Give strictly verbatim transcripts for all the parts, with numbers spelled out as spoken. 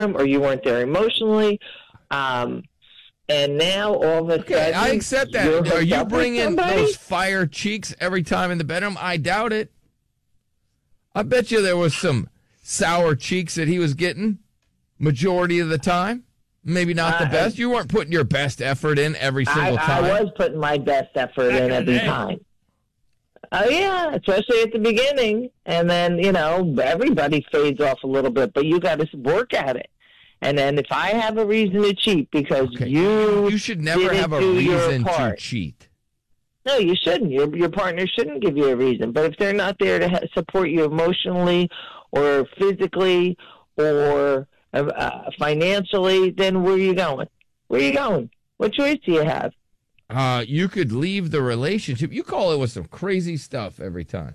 or you weren't there emotionally. Um, and now all of a Okay, sudden, I accept that. you're Are you hooked up with bringing somebody? those fire cheeks every time in the bedroom? I doubt it. I bet you there was some sour cheeks that he was getting majority of the time. Maybe not the Uh, best. You weren't putting your best effort in every single I, time. I was putting my best effort Back in in the every day. time. Oh, yeah, especially at the beginning. And then, you know, everybody fades off a little bit, but you got to work at it. And then if I have a reason to cheat because Okay. you You should never didn't have a do your reason to part. cheat. No, you shouldn't. Your your partner shouldn't give you a reason. But if they're not there to ha- support you emotionally or physically or uh, financially, then where are you going? Where are you going? What choice do you have? Uh, you could leave the relationship. You call it with some crazy stuff every time.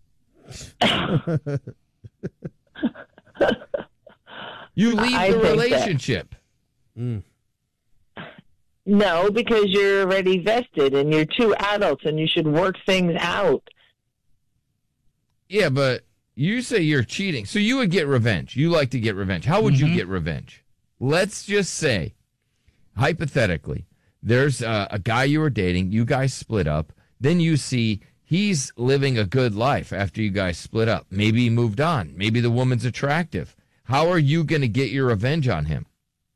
You leave I the think that- relationship. No, because you're already vested and you're two adults and you should work things out. Yeah, but you say you're cheating. So you would get revenge. You like to get revenge. How would Mm-hmm. you get revenge? Let's just say, hypothetically, there's a, a guy you were dating. You guys split up. Then you see he's living a good life after you guys split up. Maybe he moved on. Maybe the woman's attractive. How are you going to get your revenge on him?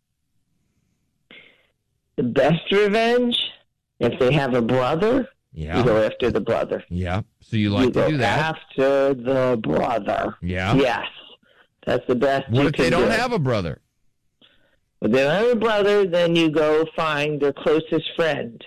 The best revenge, if they have a brother, Yeah. you go after the brother. Yeah. So you You like to go do that? after the brother. Yeah. Yes. That's the best What you if they can don't do. have a brother? If they don't have a brother, then you go find their closest friend.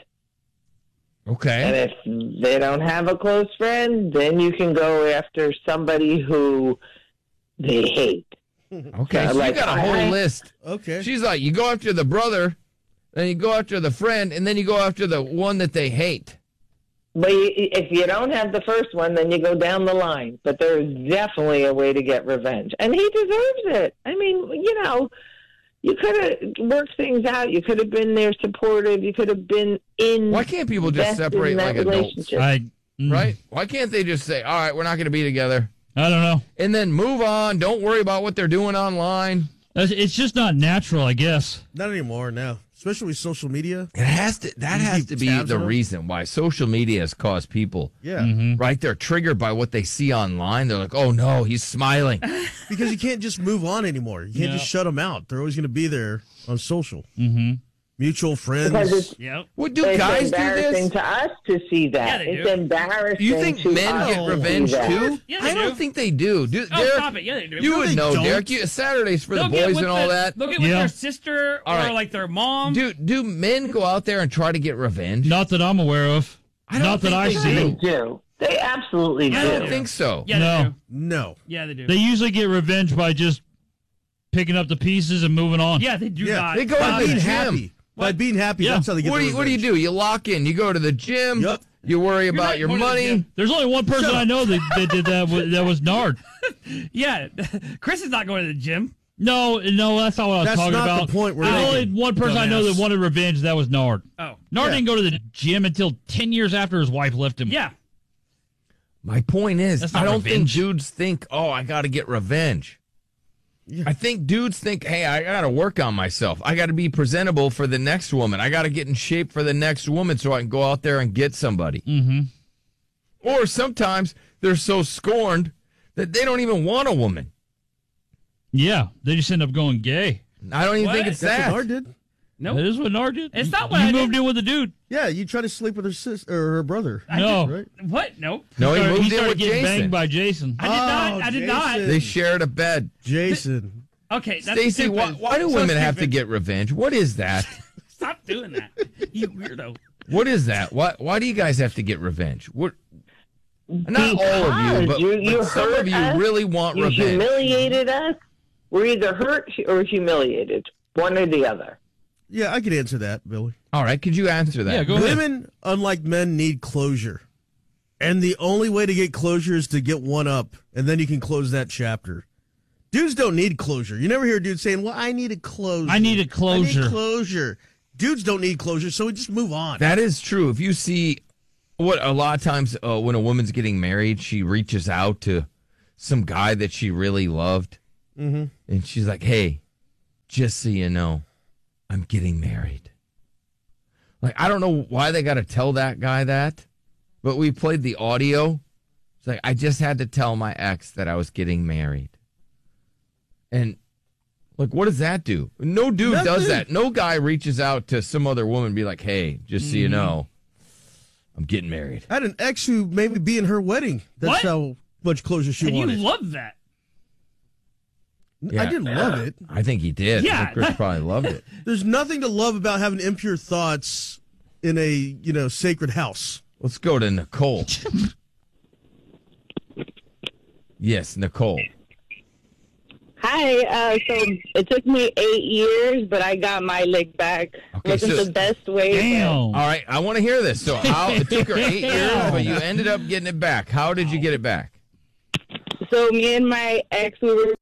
And Okay. if they don't have a close friend, then you can go after somebody who they hate. Okay. So like, you got a whole I- list. Okay. She's like, you go after the brother, then you go after the friend, and then you go after the one that they hate. But you, if you don't have the first one, then you go down the line. But there's definitely a way to get revenge. And he deserves it. I mean, you know, you could have worked things out. You could have been there supportive. You could have been in. Why can't people just invested separate in that like adults? relationship. I mm, Right? Why can't they just say, all right, we're not going to be together, I don't know. and then move on? Don't worry about what they're doing online. It's it's just not natural, I guess. Not anymore now, especially with social media. It has to. That You has keep to be tabs the on them? reason why social media has caused people. Yeah, Mm-hmm. Right? They're triggered by what they see online. They're like, oh no, he's smiling. because you can't just move on anymore. You can't Yeah. just shut them out. They're always going to be there on social. Mm-hmm. Mutual friends. Because it's, Yep. What do it's guys do embarrassing this? to us to see that. Yeah, they it's do. embarrassing. Do you think to men us get to revenge see that. too? Yeah, they I don't do. think they do. do Oh, Derek, stop it. Yeah, they do. you No, would they know, don't. Derek. You, Saturdays for They'll the get boys with and all the- that. They'll get with Yeah. their sister All or right. like their mom. Do do men go out there and try to get revenge? Not that I'm aware of. I don't Not that think I they see. They do. do. They absolutely Yeah, I do. don't think so. Yeah, No. they do. no. Yeah, they do. Mm-hmm. They usually get revenge by just picking up the pieces and moving on. Yeah, they do Yeah. not. They go By to the being gym. happy. By What? being happy, Yeah. that's how they get What the do you What do you revenge. do? You lock in. You go to the gym. Yep. You worry You're about not your going to the money. gym. There's only one person Shut up. I know that, that did that. wa- That was Nard. Yeah, Chris is not going to the gym. No, no, that's not what I was That's talking not the about. point we're There's only making, one person I know dumbass. that wanted revenge. That was Nard. Oh, Nard Yeah. didn't go to the gym until ten years after his wife left him. yeah. My point is, That's I not don't revenge. think dudes think, oh, I got to get revenge. Yeah. I think dudes think, hey, I got to work on myself. I got to be presentable for the next woman. I got to get in shape for the next woman so I can go out there and get somebody. Mm-hmm. Or sometimes they're so scorned that they don't even want a woman. Yeah, they just end up going gay. I don't even What? think it's That's that. what Nard did. Nope. That is what Nard did. It's You- not what you I did. moved in with a dude. Yeah, you try to sleep with her sister or her brother. No, Right? What? Nope. No, he Started- moved in started with getting Jason. banged by Jason. I did not. I did not. Jason. They shared a bed. Jason. Okay, that's Stacey, stupid. why, why do So women have to stupid. get revenge? What is that? Stop doing that, you weirdo. What is that? Why, why do you guys have to get revenge? What? Not all of you, Because but, you- you but some hurt of you us. really want You revenge. humiliated us. We're either hurt or humiliated, one or the other. Yeah, I could answer that, Billy. All right, could you answer that? Yeah, go ahead. Women, unlike men, need closure. And the only way to get closure is to get one up, and then you can close that chapter. Dudes don't need closure. You never hear a dude saying, well, I need a closure. I need a closure." I need closure. Dudes don't need closure, so we just move on. That is true. If you see what a lot of times uh, when a woman's getting married, she reaches out to some guy that she really loved, Mhm. and she's like, "Hey, just so you know, I'm getting married. Like, I don't know why they got to tell that guy that, but we played the audio. It's like, I just had to tell my ex that I was getting married. And, like, what does that do? No dude Nothing. does that. No guy reaches out to some other woman and be like, hey, just so you know, I'm getting married. I had an ex who made me be in her wedding. That's What? how much closure she And you wanted. love that. Yeah. I didn't love it. I think he did. Yeah. I think Chris probably loved it. There's nothing to love about having impure thoughts in a, you know, sacred house. Let's go to Nicole. Yes, Nicole. Hi. Uh, so it took me eight years, but I got my lick back. Okay, Wasn't so- the best way. Damn. All right, I want to hear this. So, how it took her eight years, but you ended up getting it back. How did you get it back? But, so me and my ex, we were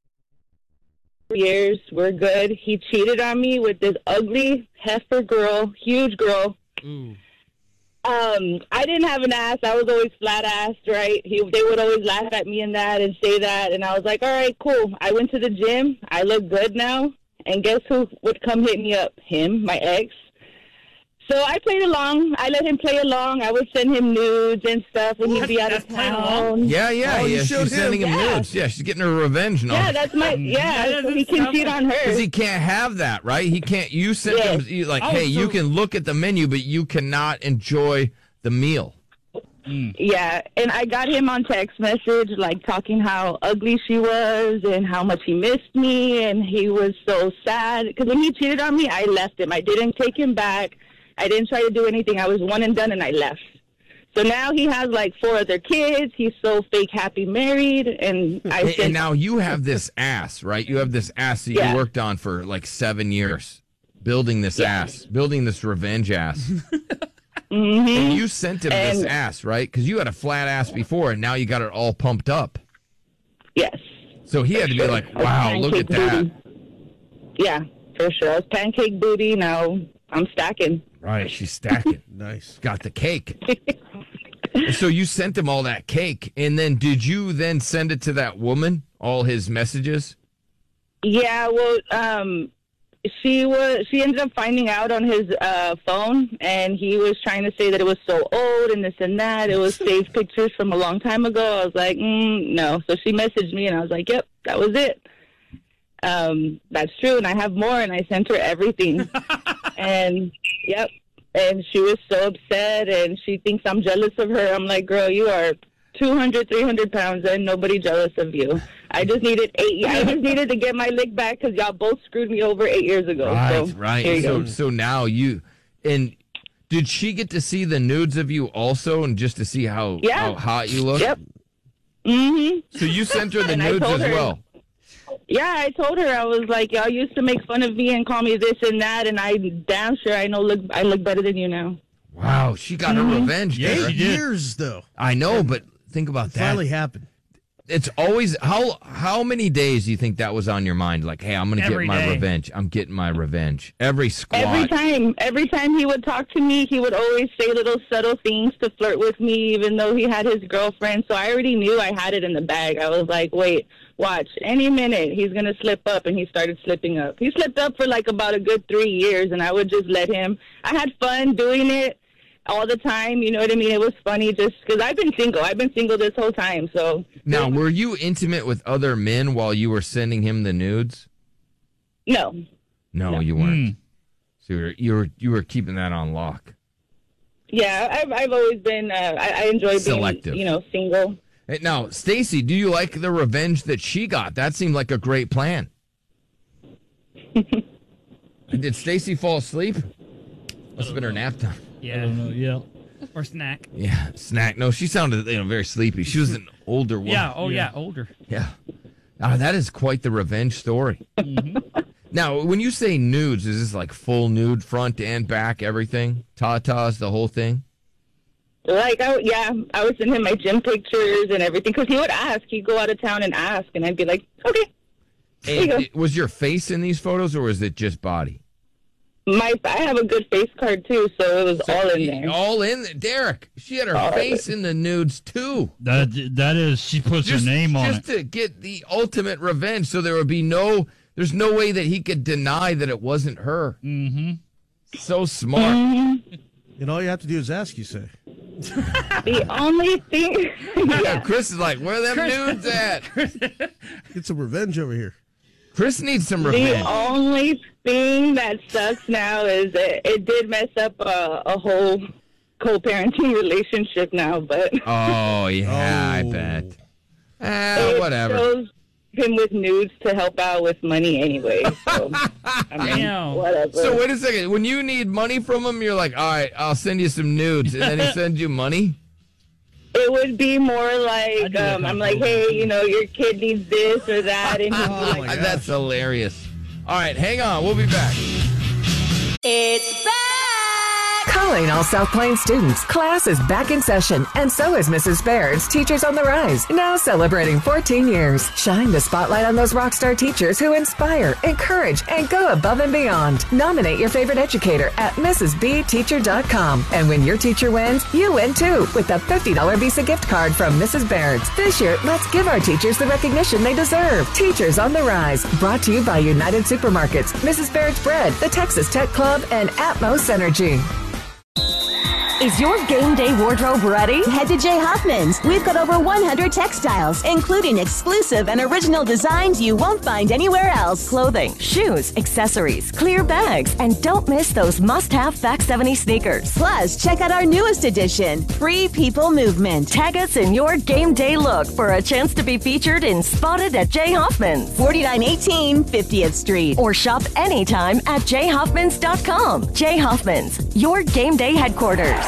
years. We're good. He cheated on me with this ugly heifer girl, huge girl. Ooh. Um, I didn't have an ass. I was always flat assed, right? He, they would always laugh at me and that and say that. And I was like, all right, cool. I went to the gym. I look good now. And guess who would come hit me up? Him, my ex. So I played along. I let him play along. I would send him nudes and stuff when he'd be out of That's playing along? town. Yeah, yeah, Oh, you yeah. showed She's sending him him? Yeah. nudes. Yeah, she's getting her revenge now. Yeah, that's my, That yeah, so doesn't he can sound cheat on her. Because he can't have that, right? He can't. You sent Yes. him you, like, Oh, hey, you so- can look at the menu, but you cannot enjoy the meal. Yeah, and I got him on text message, like talking how ugly she was and how much he missed me, and he was so sad. Because when he cheated on me, I left him. I didn't take him back. I didn't try to do anything. I was one and done, and I left. So now he has like four other kids. He's so fake happy married, and I And, said, and now you have this ass, right? You have this ass that Yeah. you worked on for like seven years, building this ass, building this revenge ass. And you sent him this And- ass, right? Because you had a flat ass before, and now you got it all pumped up. yes. So he had to be like, I was wow, look at pancake that. booty. Yeah, for sure. I was pancake booty. Now I'm stacking. Right, she's stacking. Nice. Got the cake. So you sent him all that cake, and then did you then send it to that woman, all his messages? Yeah, well, um, she was. She ended up finding out on his uh, phone, and he was trying to say that it was so old and this and that. It was saved pictures from a long time ago. I was like, mm, no. So she messaged me, and I was like, yep, that was it. Um, that's true, and I have more, and I sent her everything. And yep, and she was so upset, and she thinks I'm jealous of her. I'm like, girl, you are two hundred, three hundred pounds, and nobody jealous of you. I just needed eight. I just needed to get my lick back because y'all both screwed me over eight years ago. Right, so, right. here you So, go. so now you and did she get to see the nudes of you also, and just to see how Yeah. how hot you look? Yep. Mm-hmm. So you sent her the And I nudes told as her- well. Yeah, I told her, I was like, y'all used to make fun of me and call me this and that, and I damn sure I know look I look better than you now. Wow, she got her revenge. Yeah, Tara. she did. Years, though. I know, but think about that. Finally happened. It's always how how many days do you think that was on your mind? Like, hey, I'm gonna Every get my day. revenge. I'm getting my revenge. Every squat. Every time, every time he would talk to me, he would always say little subtle things to flirt with me, even though he had his girlfriend. So I already knew I had it in the bag. I was like, wait, watch, any minute he's gonna slip up, and he started slipping up. He slipped up for like about a good three years, and I would just let him. I had fun doing it all the time. You know what I mean? It was funny just because I've been single. I've been single this whole time. So Now, were you intimate with other men while you were sending him the nudes? no, No, you weren't. So you were, you were you were keeping that on lock. yeah, I've I've always been. Uh, I, I enjoy being, Selective. you know, single. Hey, now, Stacy, do you like the revenge that she got? That seemed like a great plan. Did Stacy fall asleep? Must have been her nap time. I Yeah. don't know. Yeah. Or snack. Yeah, snack. No, she sounded you know very sleepy. She was an older woman. Yeah. Oh, yeah. Yeah. Older. Yeah. Ah, that is quite the revenge story. Now, when you say nudes, is this like full nude, front and back, everything? Tatas, the whole thing? Like, I, yeah, I would send him my gym pictures and everything because he would ask. He'd go out of town and ask, and I'd be like, okay. And you go. it- was your face in these photos, or was it just body? My, I have a good face card too, so it was all in there. All in there. Derek, she had her All of face in the nudes, too. That that is. She puts Just, her name on just it. to get the ultimate revenge, so there would be no... There's no way that he could deny that it wasn't her. Mm-hmm. So smart. Mm-hmm. And all you have to do is ask, you say. The only thing. Yeah, Chris is like, where are them nudes at? Get some revenge over here. Chris needs some The revenge. only thing that sucks now is it, it did mess up a, a whole co-parenting relationship now, but Oh, yeah, I Oh. bet. it Eh, whatever. shows him with nudes to help out with money anyway. So, I mean, Damn. whatever. So wait a second. When you need money from him, you're like, all right, I'll send you some nudes. And then he sends you money? It would be more I like, do that um, kind I'm of like, program. hey, you know, your kid needs this or that. And he'd be Oh, like, my Uh, gosh. That's hilarious. All right, hang on. We'll be back. It's back! Calling all South Plains students. Class is back in session, and so is Missus Baird's Teachers on the Rise, now celebrating fourteen years. Shine the spotlight on those rock star teachers who inspire, encourage, and go above and beyond. Nominate your favorite educator at missus b teacher dot com. And when your teacher wins, you win too, with a fifty dollars Visa gift card from Missus Baird's. This year, let's give our teachers the recognition they deserve. Teachers on the Rise, brought to you by United Supermarkets, Missus Baird's Bread, the Texas Tech Club, and Atmos Energy. Is your game day wardrobe ready? Head to J. Hoffman's. We've got over one hundred textiles, including exclusive and original designs you won't find anywhere else. Clothing, shoes, accessories, clear bags, and don't miss those must-have Back seventy sneakers. Plus, check out our newest edition, Free People Movement. Tag us in your game day look for a chance to be featured in Spotted at J. Hoffman's, forty-nine eighteen fiftieth Street, or shop anytime at j hoffmans dot com. J. Hoffman's, your game day headquarters.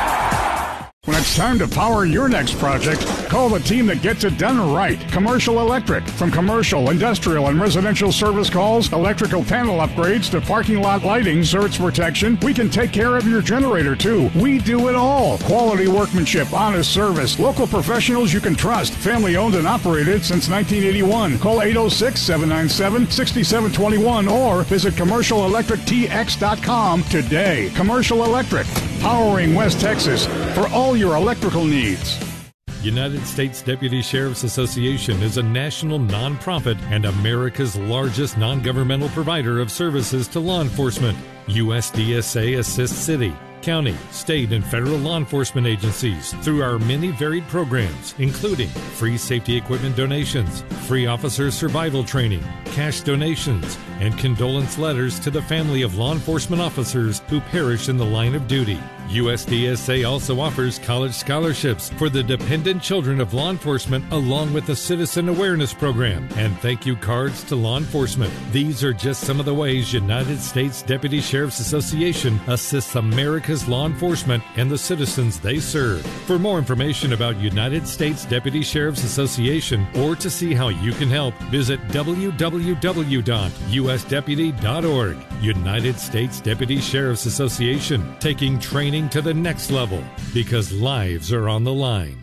When it's time to power your next project, call the team that gets it done right. Commercial Electric. From commercial, industrial, and residential service calls, electrical panel upgrades to parking lot lighting, surge protection, we can take care of your generator too. We do it all. Quality workmanship, honest service, local professionals you can trust. Family owned and operated since nineteen eighty-one. Call eight oh six, seven nine seven, six seven two one or visit commercial electric t x dot com today. Commercial Electric, powering West Texas for all your electrical needs. United States Deputy Sheriff's Association is a national nonprofit and America's largest non-governmental provider of services to law enforcement. U S D S A assists city, county, state, and federal law enforcement agencies through our many varied programs, including free safety equipment donations, free officer survival training, cash donations, and condolence letters to the family of law enforcement officers who perish in the line of duty. U S D S A also offers college scholarships for the dependent children of law enforcement, along with a citizen awareness program and thank you cards to law enforcement. These are just some of the ways United States Deputy Sheriff's Association assists America's law enforcement and the citizens they serve. For more information about United States Deputy Sheriff's Association or to see how you can help, visit w w w dot u s deputy dot org. United States Deputy Sheriff's Association, taking training to the next level because lives are on the line.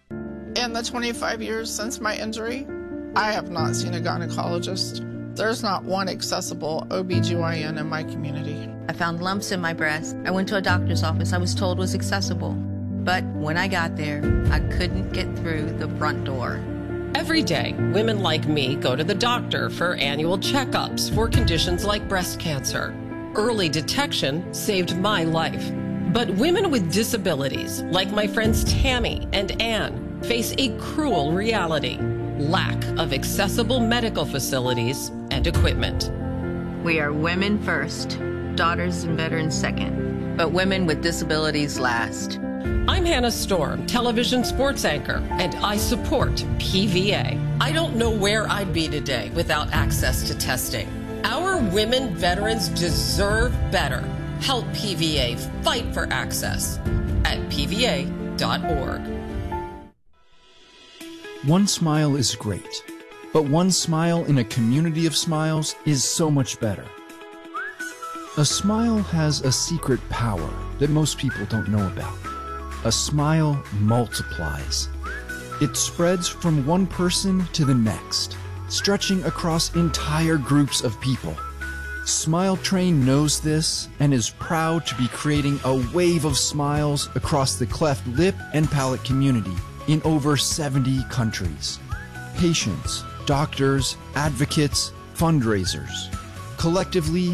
In the twenty-five years since my injury, I have not seen a gynecologist. There's not one accessible O B G Y N in my community. I found lumps in my breast. I went to a doctor's office I was told was accessible. But when I got there, I couldn't get through the front door. Every day, women like me go to the doctor for annual checkups for conditions like breast cancer. Early detection saved my life. But women with disabilities, like my friends Tammy and Ann, face a cruel reality: lack of accessible medical facilities and equipment. We are women first, daughters and veterans second, but women with disabilities last. I'm Hannah Storm, television sports anchor, and I support P V A. I don't know where I'd be today without access to testing. Our women veterans deserve better. Help P V A fight for access at p v a dot org. One smile is great, but one smile in a community of smiles is so much better. A smile has a secret power that most people don't know about. A smile multiplies. It spreads from one person to the next, stretching across entire groups of people. Smile Train knows this and is proud to be creating a wave of smiles across the cleft lip and palate community in over seventy countries. Patients, doctors, advocates, fundraisers. Collectively,